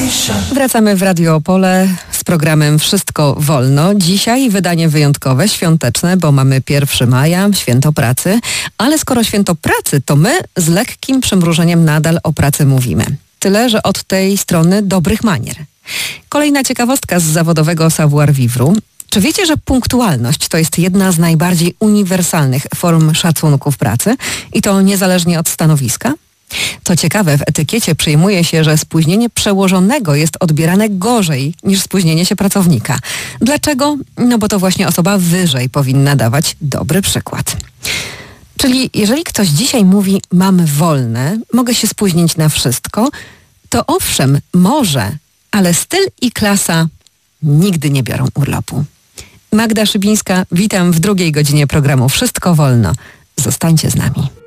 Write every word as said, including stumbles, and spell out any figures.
Wracamy w Radio Opole z programem Wszystko Wolno. Dzisiaj wydanie wyjątkowe, świąteczne, bo mamy pierwszego maja, święto pracy. Ale skoro święto pracy, to my z lekkim przymrużeniem nadal o pracy mówimy. Tyle, że od tej strony dobrych manier. Kolejna ciekawostka z zawodowego savoir-vivre. Czy wiecie, że punktualność to jest jedna z najbardziej uniwersalnych form szacunku w pracy i to niezależnie od stanowiska? Co ciekawe, w etykiecie przyjmuje się, że spóźnienie przełożonego jest odbierane gorzej niż spóźnienie się pracownika. Dlaczego? No bo to właśnie osoba wyżej powinna dawać dobry przykład. Czyli jeżeli ktoś dzisiaj mówi, mam wolne, mogę się spóźnić na wszystko, to owszem, może, ale styl i klasa nigdy nie biorą urlopu. Magda Szybińska, witam w drugiej godzinie programu Wszystko Wolno. Zostańcie z nami.